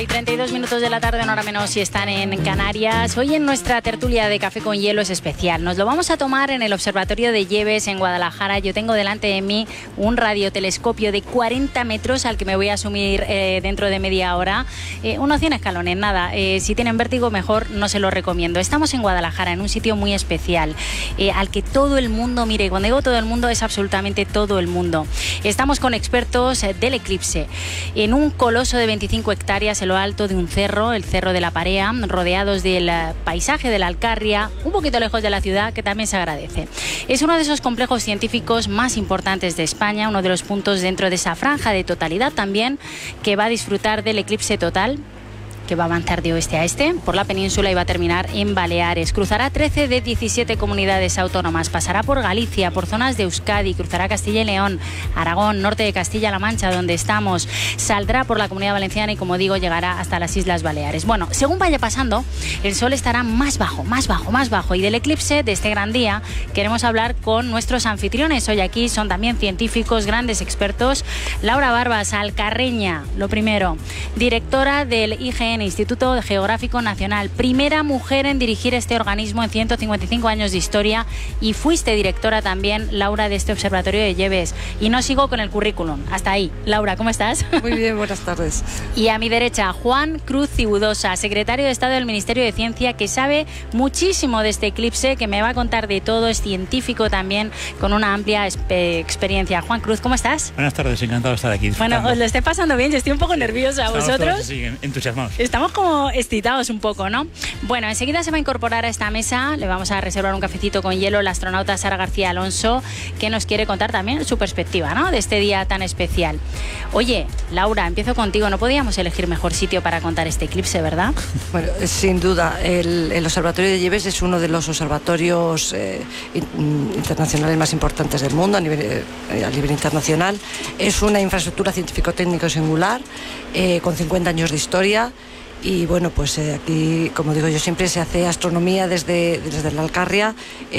Y 32 minutos de la tarde, una hora menos si están en Canarias. Hoy en nuestra tertulia de Café con Hielo es especial. Nos lo vamos a tomar en el Observatorio de Lleves en Guadalajara. Yo tengo delante de mí un radiotelescopio de 40 metros al que me voy a asumir dentro de media hora. Unos 100 escalones, nada. Si tienen vértigo, mejor no se lo recomiendo. Estamos en Guadalajara, en un sitio muy especial, al que todo el mundo, mire, cuando digo todo el mundo es absolutamente todo el mundo. Estamos con expertos del eclipse, en un coloso de 25 hectáreas, en lo alto de un cerro, el Cerro de la Parea, rodeados del paisaje de la Alcarria, un poquito lejos de la ciudad, que también se agradece. Es uno de esos complejos científicos más importantes de España, uno de los puntos dentro de esa franja de totalidad también, que va a disfrutar del eclipse total, que va a avanzar de oeste a este por la península y va a terminar en Baleares. Cruzará 13 de 17 comunidades autónomas, pasará por Galicia, por zonas de Euskadi, cruzará Castilla y León, Aragón, norte de Castilla-La Mancha, donde estamos, saldrá por la Comunidad Valenciana y, como digo, llegará hasta las Islas Baleares. Bueno, según vaya pasando, el sol estará más bajo, más bajo, más bajo. Y del eclipse de este gran día queremos hablar con nuestros anfitriones. Hoy aquí son también científicos, grandes expertos. Laura Barbas, alcarreña, lo primero, directora del IGN, Instituto Geográfico Nacional, primera mujer en dirigir este organismo en 155 años de historia, y fuiste directora también, Laura, de este Observatorio de Lleves. Y no sigo con el currículum, hasta ahí. Laura, ¿cómo estás? Muy bien, buenas tardes. Y a mi derecha, Juan Cruz Cibudosa, secretario de Estado del Ministerio de Ciencia, que sabe muchísimo de este eclipse, que me va a contar de todo, es científico también, con una amplia experiencia. Juan Cruz, ¿cómo estás? Buenas tardes, encantado de estar aquí. Bueno, os lo estoy pasando bien, yo estoy un poco nerviosa. Estamos ¿Vosotros? todos, sí, entusiasmados. Estamos como excitados un poco, ¿no? Bueno, enseguida se va a incorporar a esta mesa, le vamos a reservar un cafecito con hielo, la astronauta Sara García Alonso, que nos quiere contar también su perspectiva, ¿no?, de este día tan especial. Oye, Laura, empiezo contigo. No podíamos elegir mejor sitio para contar este eclipse, ¿verdad? Bueno, sin duda, el Observatorio de Lleves es uno de los observatorios internacionales más importantes del mundo a nivel internacional. Es una infraestructura científico-técnico singular, con 50 años de historia. Y bueno, pues aquí, como digo yo siempre, se hace astronomía desde la Alcarria,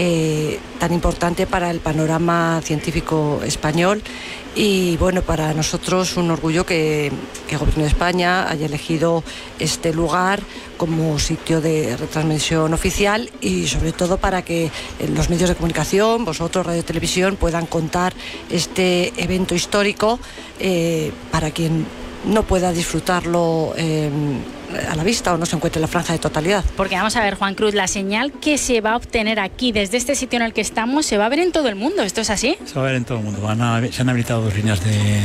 tan importante para el panorama científico español. Y bueno, para nosotros un orgullo que el Gobierno de España haya elegido este lugar como sitio de retransmisión oficial, y sobre todo para que los medios de comunicación, vosotros, Radio y Televisión, puedan contar este evento histórico para quien no pueda disfrutarlo a la vista o no se encuentre en la franja de totalidad. Porque vamos a ver, Juan Cruz, la señal que se va a obtener aquí, desde este sitio en el que estamos, se va a ver en todo el mundo. ¿Esto es así? Se va a ver en todo el mundo. Se han habilitado 2 líneas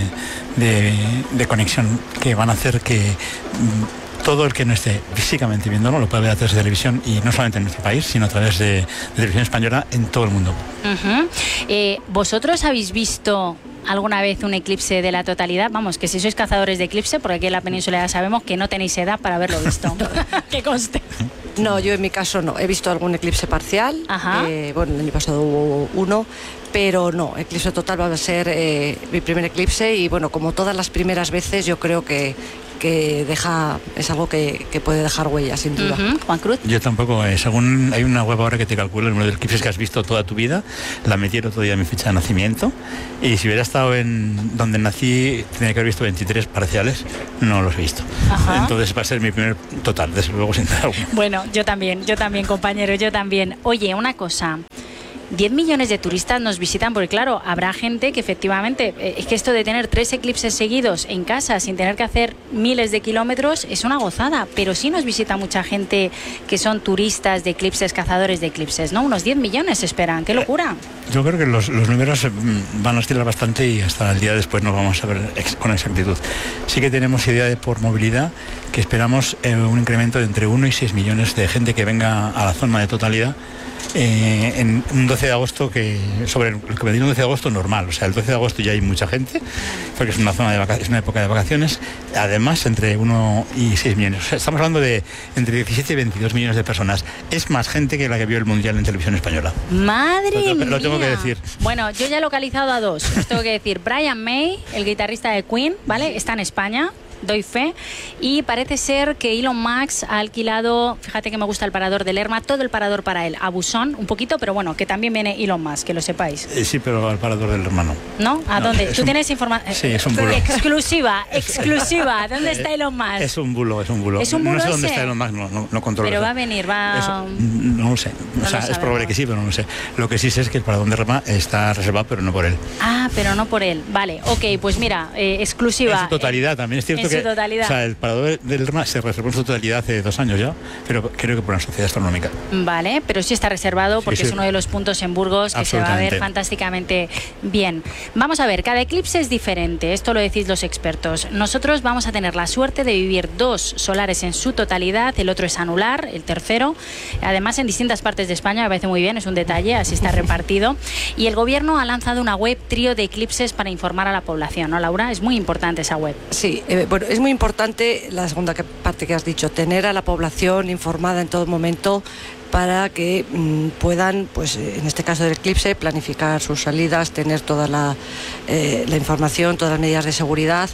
de conexión que van a hacer que todo el que no esté físicamente viéndolo lo pueda ver a través de televisión, y no solamente en nuestro país, sino a través de televisión española en todo el mundo. ¿Vosotros habéis visto alguna vez un eclipse de la totalidad? Vamos, que si sois cazadores de eclipse, porque aquí en la península ya sabemos que no tenéis edad para haberlo visto. Que conste. No, yo en mi caso no. He visto algún eclipse parcial. Bueno, el año pasado hubo uno, pero no, eclipse total va a ser mi primer eclipse, y bueno, como todas las primeras veces, yo creo que es algo que puede dejar huella, sin duda. Juan Cruz. Yo tampoco, según hay una web ahora que te calcula el número de eclipses que has visto toda tu vida, la metí el otro día en mi fecha de nacimiento, y si hubiera estado en donde nací, tenía que haber visto 23 parciales, no los he visto. Entonces va a ser mi primer total, desde luego, sin duda alguna. Bueno, yo también, compañero, yo también. Oye, una cosa, 10 millones de turistas nos visitan, porque claro, habrá gente que efectivamente, es que esto de tener 3 eclipses seguidos en casa sin tener que hacer miles de kilómetros es una gozada, pero sí nos visita mucha gente que son turistas de eclipses, cazadores de eclipses, ¿no? Unos 10 millones esperan, ¡qué locura! Yo creo que los números van a oscilar bastante, y hasta el día después nos vamos a ver con exactitud. Sí que tenemos idea de, por movilidad, que esperamos un incremento de entre 1 y 6 millones de gente que venga a la zona de totalidad en un 12 de agosto, sobre el que me dio un 12 de agosto normal. O sea, el 12 de agosto ya hay mucha gente, porque es una época de vacaciones. Además, entre 1 y 6 millones. O sea, estamos hablando de entre 17 y 22 millones de personas. Es más gente que la que vio el Mundial en televisión española. ¡Madre mía! Lo tengo que decir. Bueno, yo ya he localizado a 2. Os tengo que decir, Brian May, el guitarrista de Queen, ¿vale? Está en España. doy fe. Y parece ser que Elon Musk ha alquilado, fíjate que me gusta el parador de Lerma, todo el parador para él, a Busón, un poquito, pero bueno, que también viene Elon Musk, que lo sepáis. Sí, pero al parador del hermano. ¿No? ¿A dónde? ¿Tú tienes información? Sí, es un bulo. Exclusiva. ¿Dónde está Elon Musk? Es un bulo. ¿Es un bulo no sé ese? dónde está Elon Musk, no controlo. Pero eso. va a venir, No lo sé. Es probable que sí, pero no lo sé. Lo que sí sé es que el parador de Lerma está reservado, pero no por él. Ah, pero no por él. Vale, ok, pues mira, exclusiva. En su totalidad, también es cierto que... Totalidad. O sea, el parador del Lerma se reservó en su totalidad hace 2 años ya, pero creo que por una sociedad astronómica. Vale, pero sí está reservado porque es uno de los puntos en Burgos que se va a ver fantásticamente bien. Vamos a ver, cada eclipse es diferente, esto lo decís los expertos. Nosotros vamos a tener la suerte de vivir 2 solares en su totalidad, el otro es anular, el tercero, además en distintas partes de España, me parece muy bien, es un detalle, así está repartido. Y el gobierno ha lanzado una web trío de eclipses para informar a la población, ¿no, Laura? Es muy importante esa web. Sí, bueno, es muy importante la segunda parte que has dicho, tener a la población informada en todo momento para que puedan, pues en este caso del eclipse, planificar sus salidas, tener toda la información, todas las medidas de seguridad,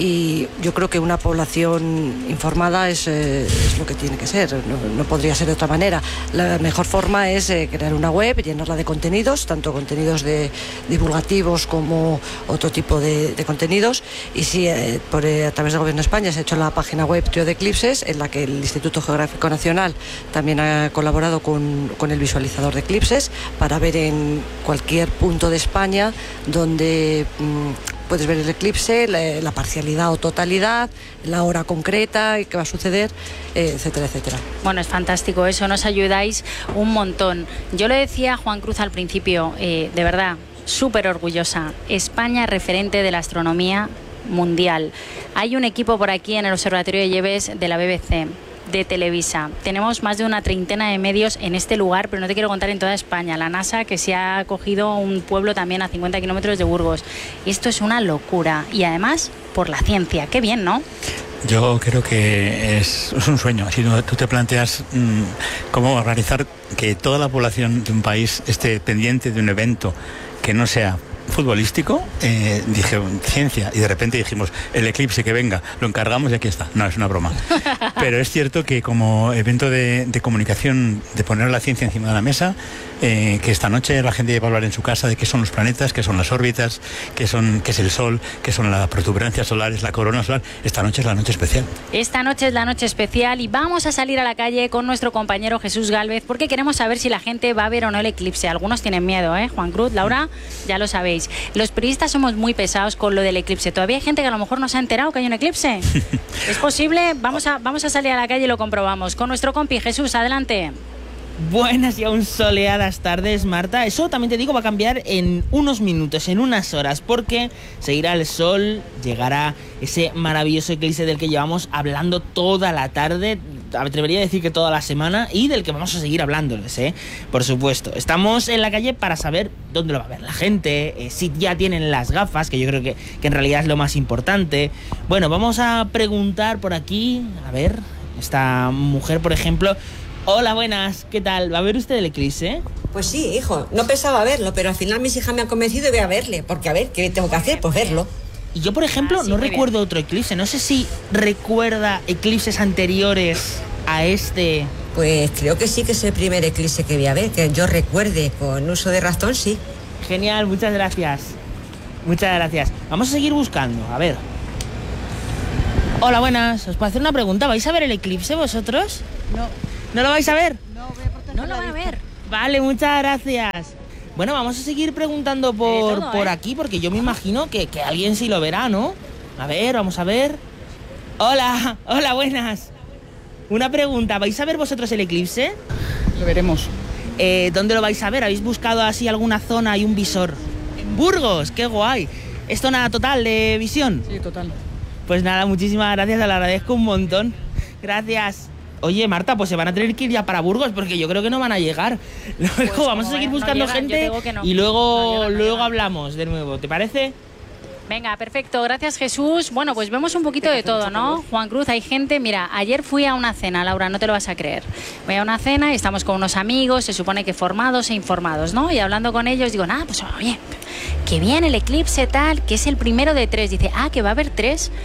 y yo creo que una población informada es lo que tiene que ser, no podría ser de otra manera. La mejor forma es crear una web, llenarla de contenidos, tanto contenidos divulgativos como otro tipo de contenidos, y sí, a través del Gobierno de España se ha hecho la página web Trío de Eclipses, en la que el Instituto Geográfico Nacional también ha colaborado con el visualizador de eclipses para ver en cualquier punto de España donde puedes ver el eclipse, la parcialidad o totalidad, la hora concreta y qué va a suceder, etcétera, etcétera. Bueno, es fantástico eso, nos ayudáis un montón. Yo le decía a Juan Cruz al principio, de verdad, súper orgullosa. España referente de la astronomía mundial. Hay un equipo por aquí en el Observatorio de Lleves de la BBC, de Televisa. Tenemos más de una treintena de medios en este lugar, pero no te quiero contar en toda España. La NASA, que se ha acogido un pueblo también a 50 kilómetros de Burgos. Esto es una locura. Y además, por la ciencia. Qué bien, ¿no? Yo creo que es un sueño. Si tú te planteas cómo organizar que toda la población de un país esté pendiente de un evento que no sea futbolístico, dije ciencia, y de repente dijimos el eclipse que venga, lo encargamos y aquí está. No, es una broma. Pero es cierto que como evento de comunicación, de poner la ciencia encima de la mesa, que esta noche la gente va a hablar en su casa de qué son los planetas, qué son las órbitas, qué es el Sol, qué son las protuberancias solares, la corona solar. Esta noche es la noche especial. Esta noche es la noche especial y vamos a salir a la calle con nuestro compañero Jesús Gálvez porque queremos saber si la gente va a ver o no el eclipse. Algunos tienen miedo, Juan Cruz, Laura, ya lo sabéis. Los periodistas somos muy pesados con lo del eclipse. Todavía hay gente que a lo mejor no se ha enterado que hay un eclipse. ¿Es posible? Vamos a salir a la calle y lo comprobamos. Con nuestro compi Jesús, adelante. Buenas y aún soleadas tardes, Marta. Eso también te digo, va a cambiar en unos minutos, en unas horas, porque se irá el sol, llegará ese maravilloso eclipse del que llevamos hablando toda la tarde, atrevería a decir que toda la semana, y del que vamos a seguir hablándoles, por supuesto. Estamos en la calle para saber dónde lo va a ver la gente, si ya tienen las gafas, que yo creo que en realidad es lo más importante. Bueno, vamos a preguntar por aquí, a ver, esta mujer, por ejemplo. Hola, buenas, ¿qué tal? ¿Va a ver usted el eclipse? Pues sí, hijo, no pensaba verlo, pero al final mis hijas me han convencido y voy a verle, porque a ver, ¿qué tengo que hacer? Pues verlo. Y yo, por ejemplo, no recuerdo otro eclipse, no sé si recuerda eclipses anteriores a este. Pues creo que sí, que es el primer eclipse que voy a ver, que yo recuerde, con uso de razón, sí. Genial, muchas gracias. Muchas gracias. Vamos a seguir buscando, a ver. Hola, buenas, ¿os puedo hacer una pregunta? ¿Vais a ver el eclipse vosotros? No. ¿No lo vais a ver? No lo van a ver. Vale, muchas gracias. Bueno, vamos a seguir preguntando por aquí, porque yo me imagino que alguien sí lo verá, ¿no? A ver, vamos a ver. Hola, buenas. Una pregunta, ¿vais a ver vosotros el eclipse? Lo veremos. ¿Dónde lo vais a ver? ¿Habéis buscado así alguna zona y un visor? En Burgos, qué guay. ¿Es zona total de visión? Sí, total. Pues nada, muchísimas gracias, te lo agradezco un montón. Gracias. Oye, Marta, pues se van a tener que ir ya para Burgos porque yo creo que no van a llegar. Luego pues vamos a seguir buscando gente y luego hablamos de nuevo. ¿Te parece? Venga, perfecto. Gracias, Jesús. Bueno, pues vemos un poquito de todo, ¿no? Juan Cruz, hay gente... Mira, ayer fui a una cena, Laura, no te lo vas a creer. Voy a una cena y estamos con unos amigos, se supone que formados e informados, ¿no? Y hablando con ellos digo, nada, pues oye, que bien el eclipse tal, que es el primero de 3. Dice, que va a haber 3.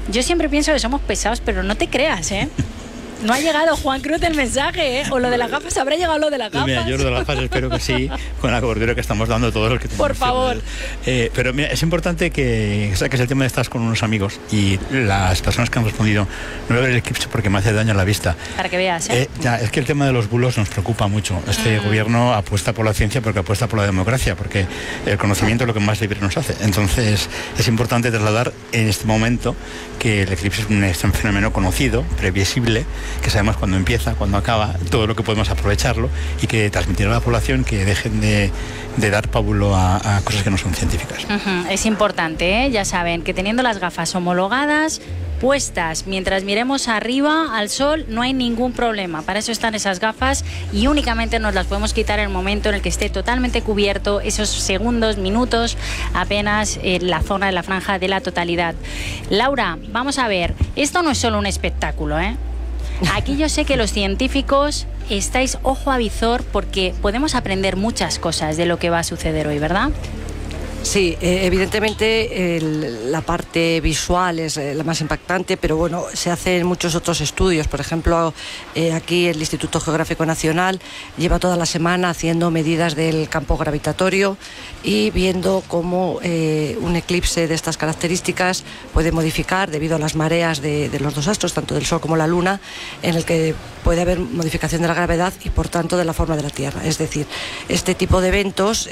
Yo siempre pienso que somos pesados, pero no te creas, ¿eh? No ha llegado Juan Cruz el mensaje, ¿eh? O lo de las gafas, ¿habrá llegado lo de las gafas? Mira, yo lo de las gafas espero que sí, con la cobertura que estamos dando todos los que tenemos. Por favor. Pero mira, es importante que saques el tema de estar con unos amigos y las personas que han respondido, no voy a ver el eclipse porque me hace daño a la vista. Para que veas, ¿eh? Es que el tema de los bulos nos preocupa mucho. Este gobierno apuesta por la ciencia porque apuesta por la democracia, porque el conocimiento es lo que más libre nos hace. Entonces, es importante trasladar en este momento que el eclipse es un fenómeno conocido, previsible, que sabemos cuándo empieza, cuándo acaba, todo lo que podemos aprovecharlo y que transmitir a la población que dejen de dar pábulo a cosas que no son científicas. Es importante, ¿eh? Ya saben, que teniendo las gafas homologadas, puestas, mientras miremos arriba al sol, no hay ningún problema. Para eso están esas gafas y únicamente nos las podemos quitar en el momento en el que esté totalmente cubierto, esos segundos, minutos, apenas en la zona de la franja de la totalidad. Laura, vamos a ver, esto no es solo un espectáculo, ¿eh? Aquí yo sé que los científicos estáis ojo a visor porque podemos aprender muchas cosas de lo que va a suceder hoy, ¿verdad? Sí, evidentemente la parte visual es la más impactante, pero bueno, se hacen muchos otros estudios. Por ejemplo, aquí el Instituto Geográfico Nacional lleva toda la semana haciendo medidas del campo gravitatorio y viendo cómo un eclipse de estas características puede modificar, debido a las mareas de los dos astros, tanto del Sol como la Luna, en el que puede haber modificación de la gravedad y por tanto de la forma de la Tierra. Es decir, este tipo de eventos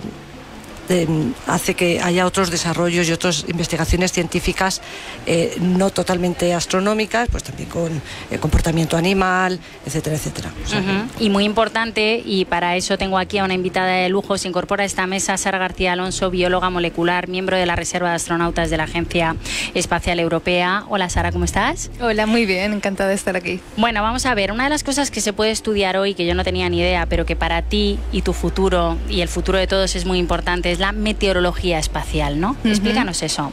hace que haya otros desarrollos y otras investigaciones científicas no totalmente astronómicas, pues también con comportamiento animal, etcétera, etcétera. O sea, Y muy importante, y para eso tengo aquí a una invitada de lujo, se incorpora a esta mesa Sara García Alonso, bióloga molecular, miembro de la Reserva de Astronautas de la Agencia Espacial Europea. Hola Sara, ¿cómo estás? Hola, muy bien, encantada de estar aquí. Bueno, vamos a ver, una de las cosas que se puede estudiar hoy, que yo no tenía ni idea, pero que para ti y tu futuro y el futuro de todos es muy importante, es la meteorología espacial, ¿no? Explícanos eso.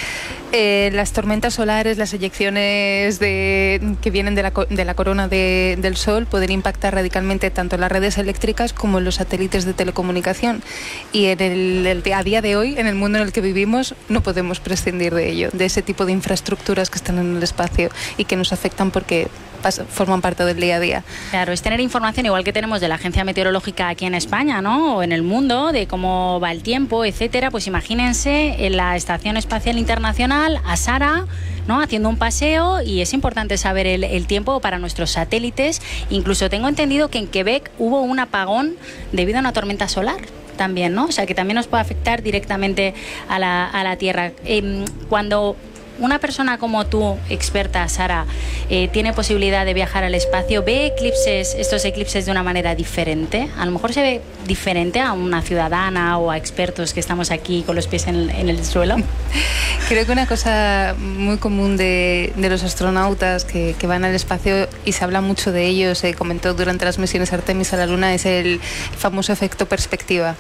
Las tormentas solares, las eyecciones que vienen de la corona del Sol pueden impactar radicalmente tanto en las redes eléctricas como en los satélites de telecomunicación. Y a día de hoy, en el mundo en el que vivimos, no podemos prescindir de ello, de ese tipo de infraestructuras que están en el espacio y que nos afectan porque forman parte del día a día. Claro, es tener información igual que tenemos de la Agencia Meteorológica aquí en España, ¿no? O en el mundo, de cómo va el tiempo, etcétera. Pues imagínense en la Estación Espacial Internacional a Sara, ¿no? Haciendo un paseo, y es importante saber el tiempo para nuestros satélites. Incluso tengo entendido que en Quebec hubo un apagón debido a una tormenta solar también, ¿no? O sea, que también nos puede afectar directamente a la Tierra. Cuando una persona como tú, experta, Sara, tiene posibilidad de viajar al espacio, ¿ve estos eclipses de una manera diferente? A lo mejor se ve diferente a una ciudadana o a expertos que estamos aquí con los pies en el suelo. Creo que una cosa muy común de los astronautas que van al espacio, y se habla mucho de ello, se comentó durante las misiones Artemis a la Luna, es el famoso efecto perspectiva.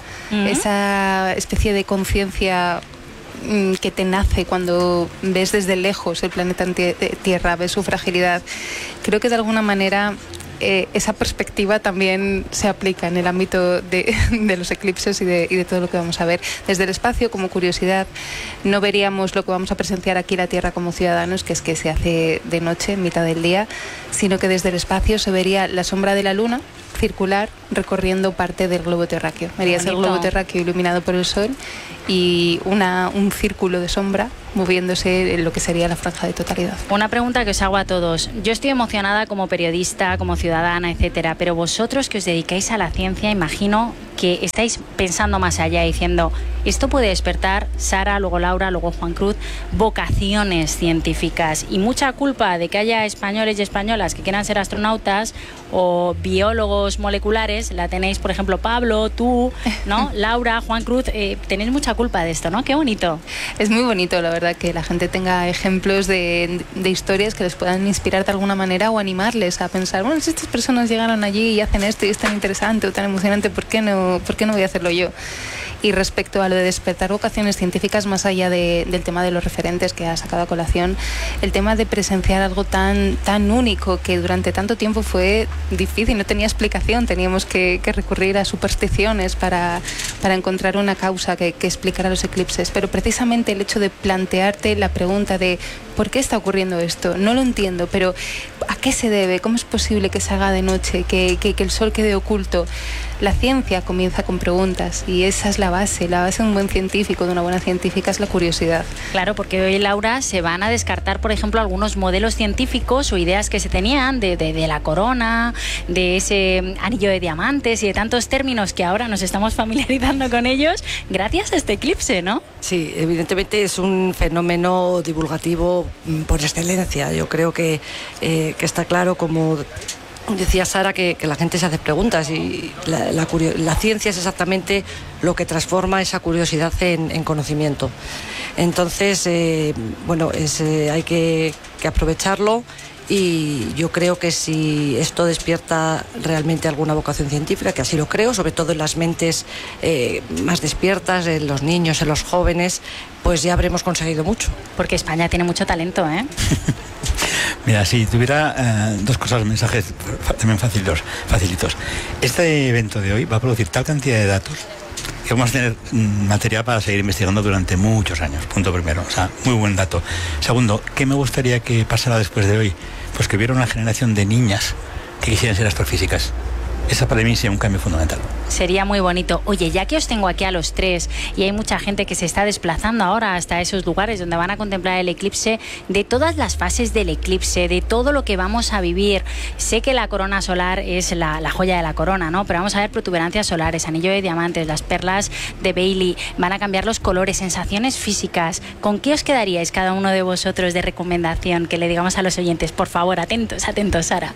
Esa especie de conciencia que te nace cuando ves desde lejos el planeta Tierra, ves su fragilidad. Creo que de alguna manera esa perspectiva también se aplica en el ámbito de los eclipses y de todo lo que vamos a ver. Desde el espacio, como curiosidad, no veríamos lo que vamos a presenciar aquí en la Tierra como ciudadanos, que es que se hace de noche, en mitad del día, sino que desde el espacio se vería la sombra de la Luna circular recorriendo parte del globo terráqueo. Verías el globo terráqueo iluminado por el Sol y un círculo de sombra moviéndose en lo que sería la franja de totalidad. Una pregunta que os hago a todos. Yo estoy emocionada como periodista, como ciudadana, etcétera, pero vosotros que os dedicáis a la ciencia, imagino que estáis pensando más allá, diciendo, esto puede despertar, Sara, luego Laura, luego Juan Cruz, vocaciones científicas, y mucha culpa de que haya españoles y españolas que quieran ser astronautas o biólogos moleculares la tenéis, por ejemplo, Pablo, tú, ¿no? Laura, Juan Cruz, tenéis mucha culpa de esto, ¿no? Qué bonito. Es muy bonito, la verdad, que la gente tenga ejemplos de historias que les puedan inspirar de alguna manera o animarles a pensar, bueno, si estas personas llegaron allí y hacen esto y es tan interesante o tan emocionante, ¿por qué no voy a hacerlo yo? Y respecto a lo de despertar vocaciones científicas, más allá del tema de los referentes que ha sacado a colación, el tema de presenciar algo tan único que durante tanto tiempo fue difícil, no tenía explicación, teníamos que recurrir a supersticiones para encontrar una causa que explicara los eclipses, pero precisamente el hecho de plantearte la pregunta de ¿por qué está ocurriendo esto? No lo entiendo, pero ¿a qué se debe? ¿Cómo es posible que se haga de noche, que el sol quede oculto? La ciencia comienza con preguntas y esa es la base de un buen científico, de una buena científica, es la curiosidad. Claro, porque hoy, Laura, se van a descartar, por ejemplo, algunos modelos científicos o ideas que se tenían de la corona, de ese anillo de diamantes y de tantos términos que ahora nos estamos familiarizando con ellos gracias a este eclipse, ¿no? Sí, evidentemente es un fenómeno divulgativo por excelencia. Yo creo que está claro, como decía Sara, que la gente se hace preguntas y la ciencia es exactamente lo que transforma esa curiosidad en conocimiento. Entonces, hay que aprovecharlo. Y yo creo que si esto despierta realmente alguna vocación científica, que así lo creo, sobre todo en las mentes más despiertas, en los niños, en los jóvenes, pues ya habremos conseguido mucho. Porque España tiene mucho talento, ¿eh? Mira, si tuviera mensajes también facilitos. Este evento de hoy va a producir tal cantidad de datos que vamos a tener material para seguir investigando durante muchos años, punto primero. O sea, muy buen dato. Segundo, ¿qué me gustaría que pasara después de hoy? Pues que hubiera una generación de niñas que quisieran ser astrofísicas. Esa para mí sería un cambio fundamental. Sería muy bonito. Oye, ya que os tengo aquí a los tres y hay mucha gente que se está desplazando ahora hasta esos lugares donde van a contemplar el eclipse, de todas las fases del eclipse, de todo lo que vamos a vivir, sé que la corona solar es la joya de la corona, ¿no? Pero vamos a ver protuberancias solares, anillo de diamantes, las perlas de Bailey, van a cambiar los colores, sensaciones físicas. ¿Con qué os quedaríais cada uno de vosotros de recomendación que le digamos a los oyentes? Por favor, atentos, Sara.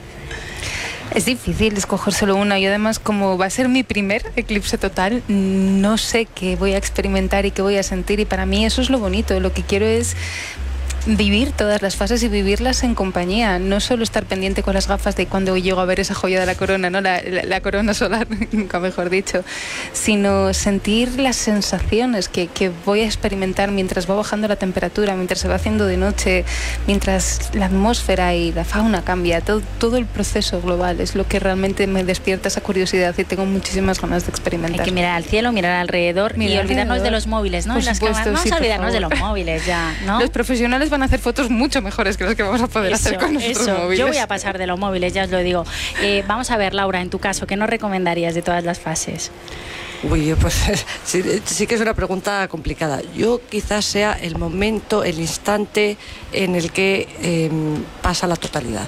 Es difícil escoger solo una y además, como va a ser mi primer eclipse total, no sé qué voy a experimentar y qué voy a sentir, y para mí eso es lo bonito. Lo que quiero es vivir todas las fases y vivirlas en compañía, no solo estar pendiente con las gafas de cuando llego a ver esa joya de la corona, ¿no? la corona solar, nunca mejor dicho, sino sentir las sensaciones que voy a experimentar mientras va bajando la temperatura, mientras se va haciendo de noche, mientras la atmósfera y la fauna cambia. Todo el proceso global es lo que realmente me despierta esa curiosidad y tengo muchísimas ganas de experimentar. Hay que mirar al cielo, mirar alrededor y olvidarnos de los móviles, ¿no? Por supuesto, vamos a olvidarnos por de los móviles ya, ¿no? Los profesionales van a hacer fotos mucho mejores que las que vamos a poder hacer con nuestros móviles. Yo voy a pasar de los móviles, ya os lo digo. Vamos a ver, Laura, en tu caso, ¿qué nos recomendarías de todas las fases? Uy, pues sí que es una pregunta complicada. Yo quizás sea el momento, el instante en el que pasa la totalidad,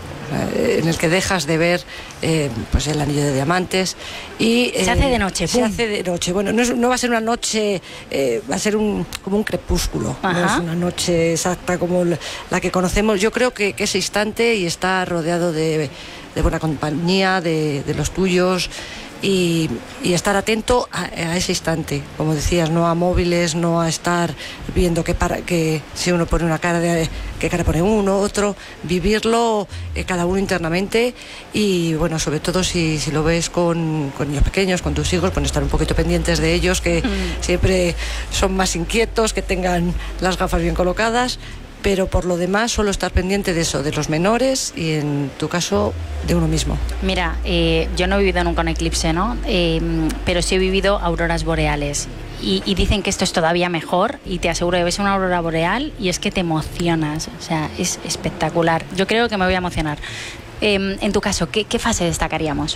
en el que dejas de ver pues el anillo de diamantes y se hace de noche. Se hace de noche. Bueno, no va a ser una noche, va a ser como un crepúsculo. Ajá. No es una noche exacta como la que conocemos. Yo creo que ese instante, y está rodeado de buena compañía, de los tuyos, y estar atento a ese instante, como decías, no a móviles, no a estar viendo que si uno pone una cara, qué cara pone uno, otro, vivirlo cada uno internamente. Y bueno, sobre todo si lo ves con niños pequeños, con tus hijos, pues estar un poquito pendientes de ellos, que siempre son más inquietos, que tengan las gafas bien colocadas. Pero por lo demás solo estar pendiente de eso, de los menores y en tu caso de uno mismo. Mira, yo no he vivido nunca un eclipse, ¿no? Pero sí he vivido auroras boreales y dicen que esto es todavía mejor, y te aseguro que ves una aurora boreal y es que te emocionas, o sea, es espectacular. Yo creo que me voy a emocionar. En tu caso, ¿qué fase destacaríamos?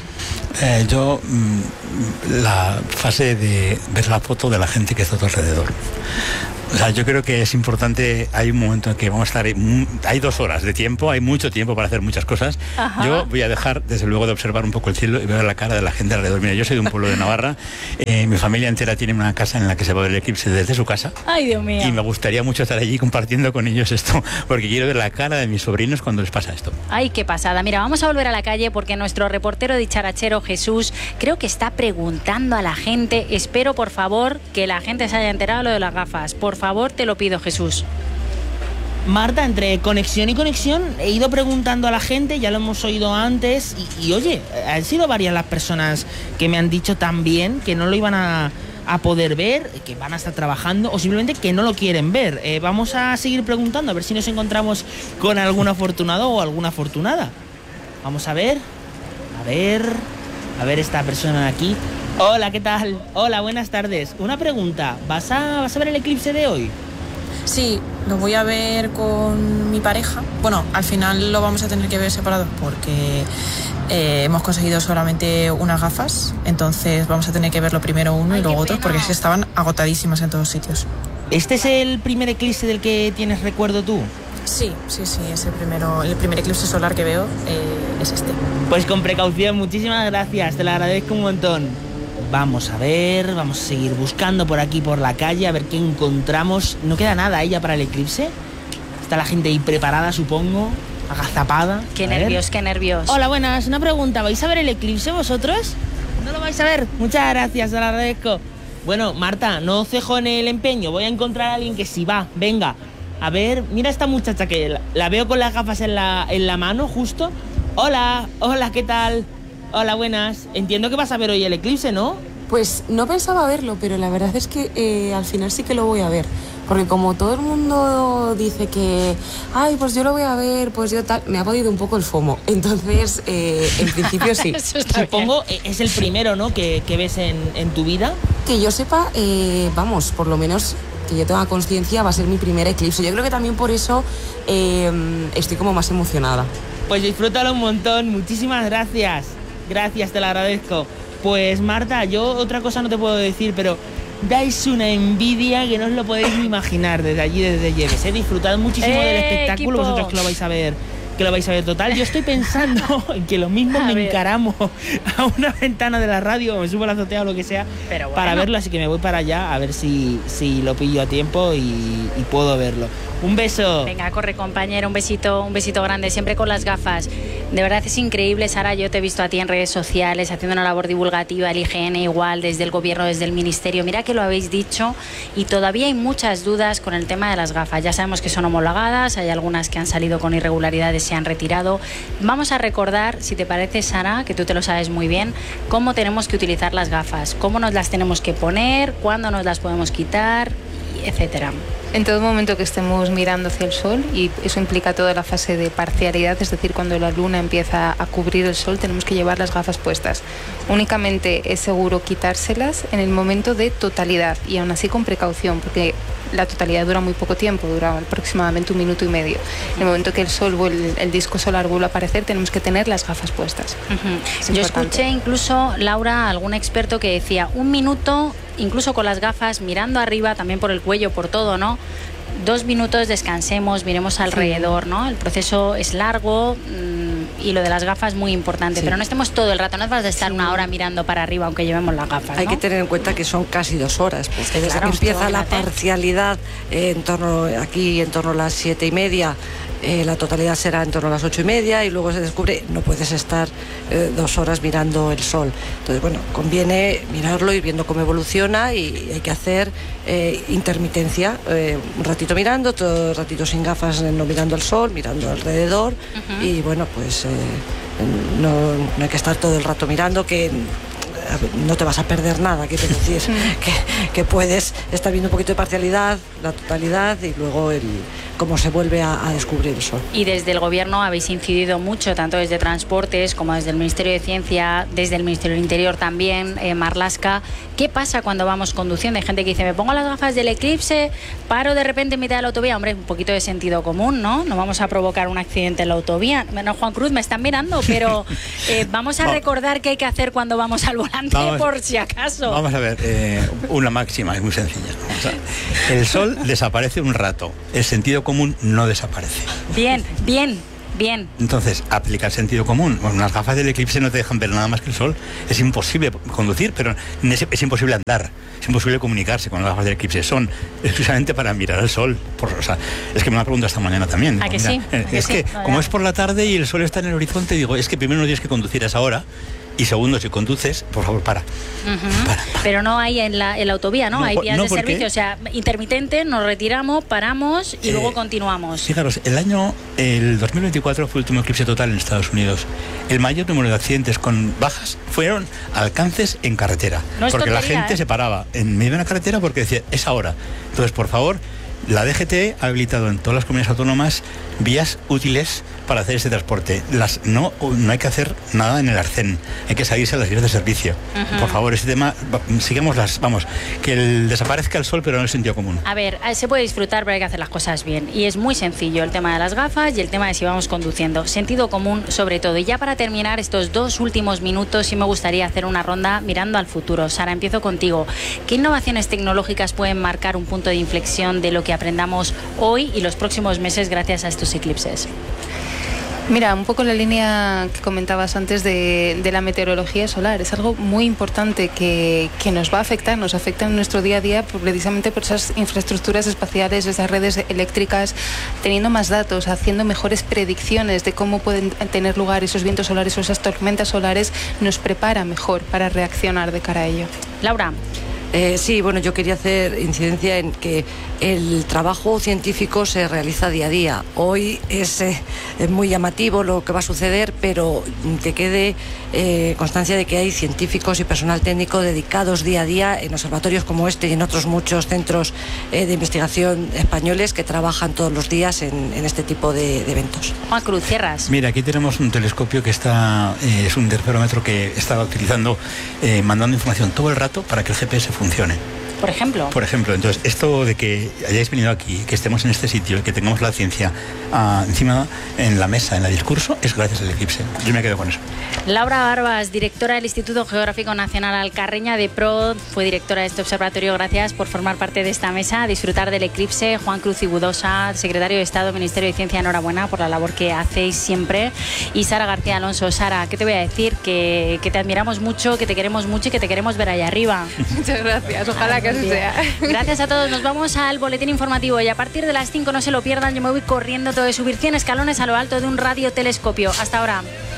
Yo la fase de ver la foto de la gente que está a tu alrededor. O sea, yo creo que es importante. Hay un momento en que vamos a estar, hay 2 horas de tiempo, hay mucho tiempo para hacer muchas cosas. Ajá. Yo voy a dejar, desde luego, de observar un poco el cielo y ver la cara de la gente alrededor. Mira, yo soy de un pueblo de Navarra, mi familia entera tiene una casa en la que se va a ver el eclipse desde su casa. Ay, Dios mío. Y me gustaría mucho estar allí compartiendo con ellos esto, porque quiero ver la cara de mis sobrinos cuando les pasa esto. Ay, qué pasada. Mira, vamos a volver a la calle porque nuestro reportero dicharachero Jesús creo que está preguntando a la gente. Espero, por favor, que la gente se haya enterado de lo de las gafas. Por favor, te lo pido, Jesús. Marta, entre conexión y conexión he ido preguntando a la gente, ya lo hemos oído antes, y oye, han sido varias las personas que me han dicho también que no lo iban a poder ver, que van a estar trabajando o simplemente que no lo quieren ver. Vamos a seguir preguntando a ver si nos encontramos con algún afortunado o alguna afortunada. Vamos a ver esta persona de aquí. Hola, ¿qué tal? Hola, buenas tardes. Una pregunta, ¿vas a ver el eclipse de hoy? Sí, lo voy a ver con mi pareja. Bueno, al final lo vamos a tener que ver separados porque hemos conseguido solamente unas gafas, entonces vamos a tener que verlo primero uno y luego otros porque es que estaban agotadísimas en todos sitios. ¿Este es el primer eclipse del que tienes recuerdo tú? Sí, es el primer eclipse solar que veo, es este. Pues con precaución, muchísimas gracias, te lo agradezco un montón. Vamos a ver, vamos a seguir buscando por aquí, por la calle, a ver qué encontramos. No queda nada ya para el eclipse. Está la gente ahí preparada, supongo, agazapada. Qué nervios, qué nervios. Hola, buenas, una pregunta, ¿vais a ver el eclipse vosotros? ¿No lo vais a ver? Muchas gracias, te lo agradezco. Bueno, Marta, no cejo en el empeño, voy a encontrar a alguien que sí va, venga. A ver, mira esta muchacha que la veo con las gafas en la mano, justo. Hola, ¿qué tal? Hola, buenas. Entiendo que vas a ver hoy el eclipse, ¿no? Pues no pensaba verlo, pero la verdad es que al final sí que lo voy a ver. Porque como todo el mundo dice que, ay, pues yo lo voy a ver, pues yo tal, me ha podido un poco el FOMO. Entonces, en principio sí. Supongo, es el primero, ¿no?, que ves en tu vida. Que yo sepa, vamos, por lo menos que yo tenga conciencia, va a ser mi primer eclipse. Yo creo que también por eso estoy como más emocionada. Pues disfrútalo un montón, muchísimas gracias. Gracias, te lo agradezco. Pues Marta, yo otra cosa no te puedo decir, pero dais una envidia que no os lo podéis ni imaginar desde allí, desde Lleves. Disfrutad muchísimo del espectáculo, equipo. Vosotros que lo vais a ver. Total, yo estoy pensando en que lo mismo me encaramo a una ventana de la radio, me subo a la azotea o lo que sea, pero bueno, para verlo, así que me voy para allá a ver si lo pillo a tiempo y puedo verlo. Un beso. Venga, corre, compañero, un besito grande, siempre con las gafas. De verdad es increíble, Sara, yo te he visto a ti en redes sociales haciendo una labor divulgativa, el IGN igual, desde el gobierno, desde el ministerio. Mira que lo habéis dicho y todavía hay muchas dudas con el tema de las gafas. Ya sabemos que son homologadas, hay algunas que han salido con irregularidades, se han retirado. Vamos a recordar, si te parece, Sara, que tú te lo sabes muy bien, cómo tenemos que utilizar las gafas, cómo nos las tenemos que poner, cuándo nos las podemos quitar, etcétera. En todo momento que estemos mirando hacia el sol, y eso implica toda la fase de parcialidad, es decir, cuando la luna empieza a cubrir el sol, tenemos que llevar las gafas puestas. Únicamente es seguro quitárselas en el momento de totalidad y aún así con precaución, porque la totalidad dura muy poco tiempo, dura aproximadamente 1 minuto y medio. En el momento que el sol o el disco solar vuelve a aparecer, tenemos que tener las gafas puestas. Yo escuché incluso, Laura, algún experto que decía 1 minuto, incluso con las gafas, mirando arriba, también por el cuello, por todo, ¿no? 2 minutos, descansemos, miremos alrededor, ¿no? El proceso es largo y lo de las gafas muy importante, pero no estemos todo el rato, no vas a estar 1 hora mirando para arriba aunque llevemos las gafas, ¿no? Hay que tener en cuenta que son casi 2 horas, porque desde que empieza la parcialidad en torno a las 7:30, la totalidad será en torno a las 8:30 y luego se descubre, no puedes estar 2 horas mirando el sol. Entonces, bueno, conviene mirarlo y viendo cómo evoluciona y hay que hacer intermitencia, un ratito mirando, otro ratito sin gafas, no mirando el sol, mirando alrededor y bueno, pues no hay que estar todo el rato mirando, que no te vas a perder nada, quiero decir que puedes estar viendo un poquito de parcialidad, la totalidad y luego cómo se vuelve a descubrir el sol. Y desde el gobierno habéis incidido mucho, tanto desde Transportes como desde el Ministerio de Ciencia, desde el Ministerio del Interior también, Marlaska. ¿Qué pasa cuando vamos conduciendo? Hay gente que dice, me pongo las gafas del eclipse, paro de repente en mitad de la autovía. Hombre, un poquito de sentido común, ¿no? No vamos a provocar un accidente en la autovía. Bueno, Juan Cruz, me están mirando, pero vamos a recordar qué hay que hacer cuando vamos al volante, por si acaso. Vamos a ver, una máxima, es muy sencilla. El sol desaparece un rato, el sentido común no desaparece. Bien. Entonces, aplica el sentido común. Bueno, las gafas del eclipse no te dejan ver nada más que el sol. Es imposible conducir, pero es imposible andar. Es imposible comunicarse con las gafas del eclipse. Son exclusivamente para mirar al sol. Es que me lo han preguntado esta mañana también. ¿A que sí? Es que, como es por la tarde y el sol está en el horizonte, digo, es que primero no tienes que conducir a esa hora. Y segundo, si conduces, por favor, para. Pero no hay en la autovía, ¿no? Hay vías de servicio, o sea, intermitente, nos retiramos, paramos y luego continuamos. Fijaros, el 2024 fue el último eclipse total en Estados Unidos. El mayor número de accidentes con bajas fueron alcances en carretera. No es porque tontería, la gente se paraba en medio de una carretera porque decía, es ahora. Entonces, por favor, La DGT ha habilitado en todas las comunidades autónomas vías útiles para hacer ese transporte. No hay que hacer nada en el arcén, hay que salirse a las vías de servicio. Por favor, ese tema, que desaparezca el sol, pero no el sentido común. A ver, se puede disfrutar, pero hay que hacer las cosas bien. Y es muy sencillo el tema de las gafas y el tema de si vamos conduciendo. Sentido común sobre todo. Y ya para terminar estos 2 últimos minutos, sí me gustaría hacer una ronda mirando al futuro. Sara, empiezo contigo. ¿Qué innovaciones tecnológicas pueden marcar un punto de inflexión de lo que aprendamos hoy y los próximos meses gracias a estos eclipses? Mira, un poco la línea que comentabas antes de la meteorología solar. Es algo muy importante que nos va a afectar, nos afecta en nuestro día a día precisamente por esas infraestructuras espaciales, esas redes eléctricas, teniendo más datos, haciendo mejores predicciones de cómo pueden tener lugar esos vientos solares o esas tormentas solares, nos prepara mejor para reaccionar de cara a ello. Laura. Sí, bueno, yo quería hacer incidencia en que el trabajo científico se realiza día a día. Hoy es muy llamativo lo que va a suceder, pero que quede constancia de que hay científicos y personal técnico dedicados día a día en observatorios como este y en otros muchos centros de investigación españoles que trabajan todos los días en este tipo de eventos. Juan Cruz, cierras. Mira, aquí tenemos un telescopio que es un interferómetro que está utilizando, mandando información todo el rato para que el GPS funcione. Por ejemplo. Entonces, esto de que hayáis venido aquí, que estemos en este sitio y que tengamos la ciencia encima en la mesa, en el discurso, es gracias al eclipse. Yo me quedo con eso. Laura Barbas, directora del Instituto Geográfico Nacional Alcarreña de PROD, fue directora de este observatorio. Gracias por formar parte de esta mesa, disfrutar del eclipse. Juan Cruz Igudosa, secretario de Estado, Ministerio de Ciencia, enhorabuena por la labor que hacéis siempre. Y Sara García Alonso. Sara, ¿qué te voy a decir? Que te admiramos mucho, que te queremos mucho y que te queremos ver allá arriba. Muchas gracias, ojalá que así sea. Gracias a todos, nos vamos al boletín informativo y a partir de las 5 no se lo pierdan, yo me voy corriendo, tengo que subir 100 escalones a lo alto de un radiotelescopio. Hasta ahora.